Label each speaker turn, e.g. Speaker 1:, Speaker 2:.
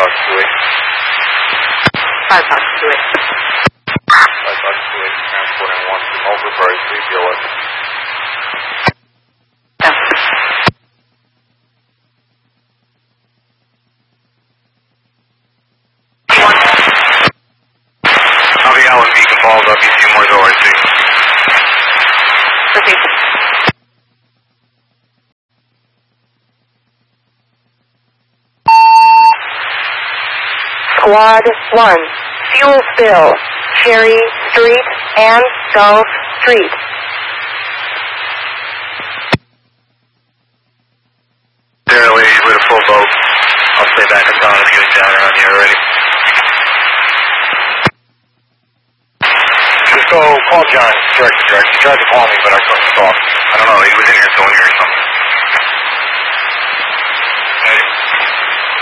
Speaker 1: Fox 28.
Speaker 2: 5 Fox 28.
Speaker 1: 5 Fox 28, transporting 1 to Mulberry, 3 BLS.
Speaker 3: Copy Allen, Beacon Falls, WC Moore's ORC.
Speaker 2: Proceed. Squad 1, fuel spill, Cherry Street and Gulf Street.
Speaker 3: There, ladies, with a full boat. I'll stay back in town and get down around here already. Just go call John, direct. He tried to call me, but I couldn't talk. I don't know, he was in here, so in here or something.